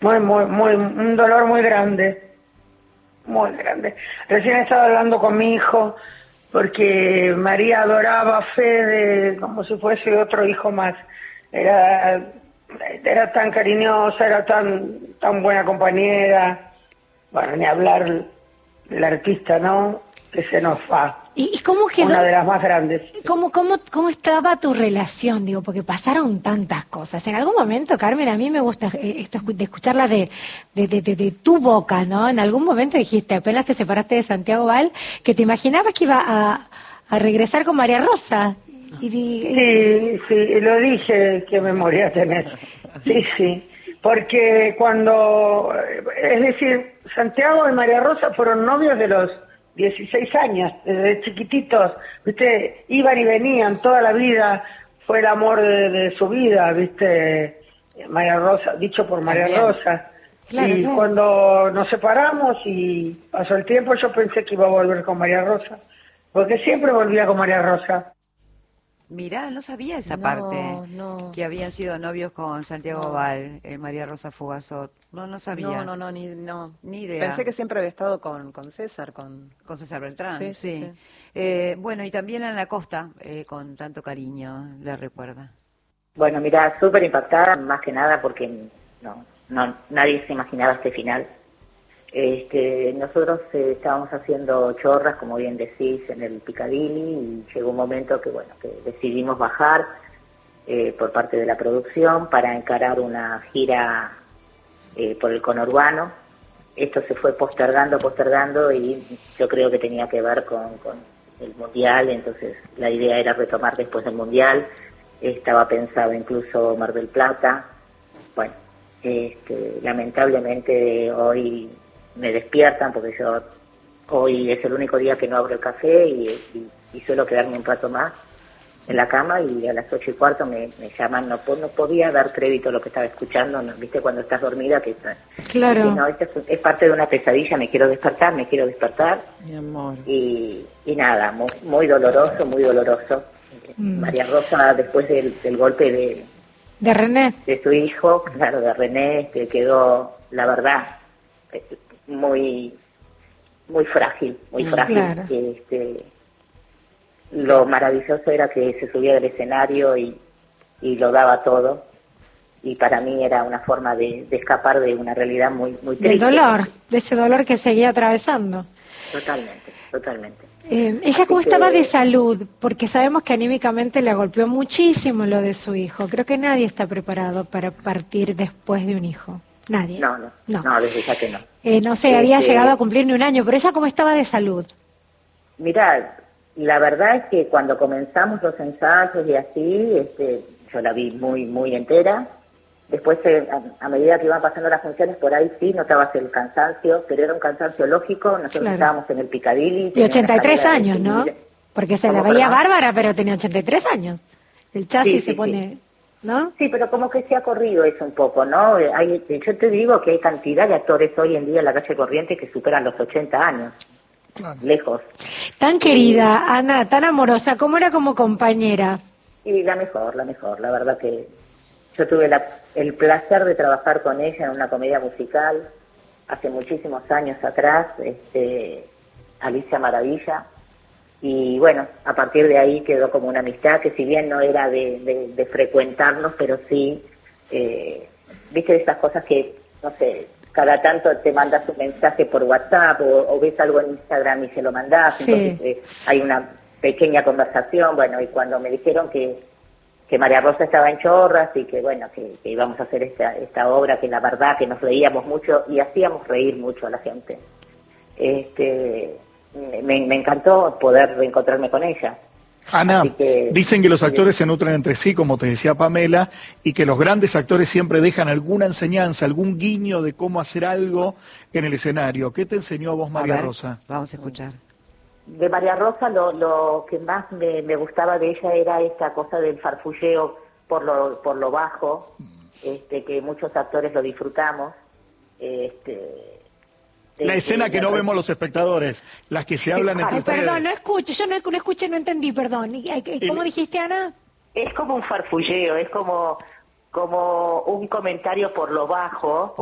un dolor muy grande, muy grande. Recién estaba hablando con mi hijo, porque María adoraba a Fede como si fuese otro hijo más. Era tan cariñosa, era tan buena compañera. Bueno, ni hablar del artista, ¿no? Que se nos va. ¿Y cómo quedó? Una de las más grandes. ¿Cómo estaba tu relación? Digo, porque pasaron tantas cosas. En algún momento, Carmen, a mí me gusta esto de escucharla de tu boca, ¿no? En algún momento dijiste, apenas te separaste de Santiago Val, que te imaginabas que iba a regresar con María Rosa. Sí, lo dije, qué memoria tenés. Sí, porque es decir, Santiago y María Rosa fueron novios de los 16 años, desde chiquititos, ¿viste? Iban y venían toda la vida, fue el amor de su vida, ¿viste? María Rosa, dicho por María Rosa. Claro, y cuando nos separamos y pasó el tiempo, yo pensé que iba a volver con María Rosa, porque siempre volvía con María Rosa. Mirá, no sabía esa parte, que habían sido novios con Santiago Val, María Rosa Fugazot. No sabía. Ni idea. Pensé que siempre había estado con César, con César Beltrán, sí. Sí. Bueno, y también Ana Costa, con tanto cariño, le recuerda. Bueno, mira, súper impactada, más que nada porque nadie se imaginaba este final. Nosotros estábamos haciendo chorras, como bien decís, en el Piccadilly, y llegó un momento que decidimos bajar por parte de la producción para encarar una gira por el conurbano. Esto se fue postergando y yo creo que tenía que ver con el Mundial, entonces la idea era retomar después del Mundial. Estaba pensado incluso Mar del Plata. Bueno, lamentablemente hoy me despiertan, porque yo hoy es el único día que no abro el café y suelo quedarme un rato más en la cama, y a las 8:15 me llaman. No podía dar crédito a lo que estaba escuchando, ¿no? ¿Viste? Cuando estás dormida, claro. No, esto es parte de una pesadilla, me quiero despertar. Mi amor. Y nada, muy doloroso. María Rosa, después del golpe de René, de su hijo, claro, de René, quedó, la verdad, muy frágil. Claro. Lo maravilloso era que se subía del escenario y lo daba todo, y para mí era una forma de escapar de una realidad muy triste. Del dolor, de ese dolor que seguía atravesando. Totalmente. ¿Ella cómo estaba de salud? Porque sabemos que anímicamente le golpeó muchísimo lo de su hijo. Creo que nadie está preparado para partir después de un hijo. Nadie. No, desde ya que no. No sé, había llegado a cumplir ni un año, pero ella cómo estaba de salud. Mirá, la verdad es que cuando comenzamos los ensayos y así, yo la vi muy entera. Después, a medida que iban pasando las funciones, por ahí sí notabas el cansancio, pero era un cansancio lógico. Nosotros estábamos en el Piccadilly. De 83 años, ¿no? Porque se la veía bárbara, pero tenía 83 años. El chasis se pone, ¿no? Sí, pero como que se ha corrido eso un poco, ¿no? Yo te digo que hay cantidad de actores hoy en día en la calle Corrientes que superan los 80 años. Claro. Lejos. Tan querida, Ana, tan amorosa, ¿cómo era como compañera? Y la mejor, la verdad que yo tuve el placer de trabajar con ella en una comedia musical hace muchísimos años atrás, Alicia Maravilla, y bueno, a partir de ahí quedó como una amistad que, si bien no era de frecuentarnos, pero sí, viste, esas cosas que, no sé, cada tanto te mandas un mensaje por WhatsApp o ves algo en Instagram y se lo mandás, entonces hay una pequeña conversación. Bueno, y cuando me dijeron que María Rosa estaba en Chorras y que bueno, que íbamos a hacer esta obra, que la verdad que nos reíamos mucho y hacíamos reír mucho a la gente, me encantó poder reencontrarme con ella. Ana, dicen que los actores se nutren entre sí, como te decía Pamela, y que los grandes actores siempre dejan alguna enseñanza, algún guiño de cómo hacer algo en el escenario. ¿Qué te enseñó a vos, María Rosa? Vamos a escuchar. De María Rosa lo que más me gustaba de ella era esta cosa del farfulleo por lo bajo, que muchos actores lo disfrutamos. La escena que no vemos los espectadores, las que se hablan entre ustedes. Perdón, no escucho, yo no escuché, no entendí, perdón. ¿Cómo dijiste, Ana? Es como un farfulleo, es como un comentario por lo bajo.